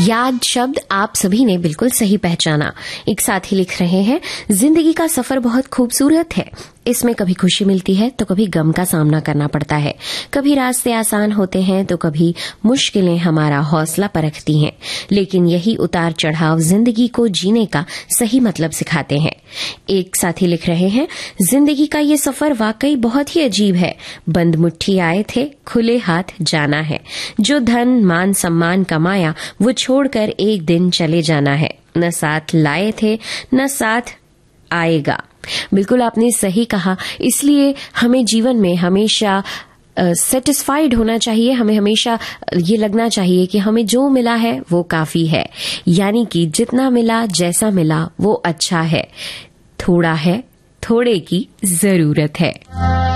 याद शब्द आप सभी ने बिल्कुल सही पहचाना। एक साथी लिख रहे हैं, जिंदगी का सफर बहुत खूबसूरत है। इसमें कभी खुशी मिलती है तो कभी गम का सामना करना पड़ता है। कभी रास्ते आसान होते हैं तो कभी मुश्किलें हमारा हौसला परखती हैं। लेकिन यही उतार चढ़ाव जिंदगी को जीने का सही मतलब सिखाते हैं। एक साथी लिख रहे हैं, जिंदगी का ये सफर वाकई बहुत ही अजीब है। बंद मुट्ठी आए थे, खुले हाथ जाना है। जो धन मान सम्मान कमाया वो छोड़कर एक दिन चले जाना है। न साथ लाए थे न साथ आएगा। बिल्कुल आपने सही कहा। इसलिए हमें जीवन में हमेशा सेटिस्फाइड होना चाहिए। हमें हमेशा ये लगना चाहिए कि हमें जो मिला है वो काफी है। यानी कि जितना मिला जैसा मिला वो अच्छा है। थोड़ा है, थोड़े की जरूरत है।